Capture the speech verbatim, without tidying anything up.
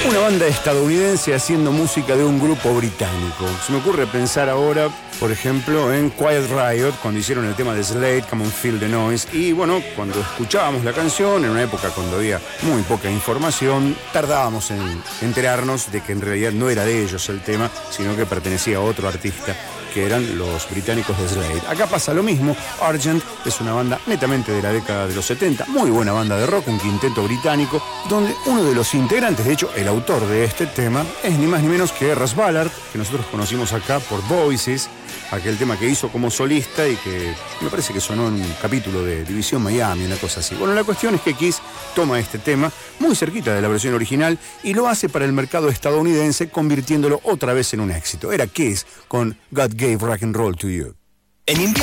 Una banda estadounidense haciendo música de un grupo británico. Se me ocurre pensar ahora, por ejemplo, en Quiet Riot, cuando hicieron el tema de Slade, Come on Feel the Noise. Y bueno, cuando escuchábamos la canción, en una época cuando había muy poca información, tardábamos en enterarnos de que en realidad no era de ellos el tema, sino que pertenecía a otro artista, que eran los británicos de Slade. Acá pasa lo mismo. Argent es una banda netamente de la década de los setenta, muy buena banda de rock, un quinteto británico, donde uno de los integrantes, de hecho el autor de este tema, es ni más ni menos que Russ Ballard, que nosotros conocimos acá por Voices, aquel tema que hizo como solista y que me parece que sonó en un capítulo de División Miami, una cosa así. Bueno, la cuestión es que Kiss toma este tema muy cerquita de la versión original y lo hace para el mercado estadounidense, convirtiéndolo otra vez en un éxito. Era Kiss con God Gave Rock and Roll to You. En invierno